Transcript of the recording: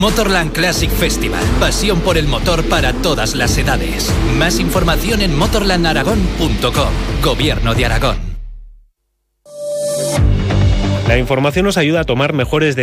Motorland Classic Festival. Pasión por el motor para todas las edades. Más información en motorlandaragón.com. Gobierno de Aragón. La información nos ayuda a tomar mejores decisiones.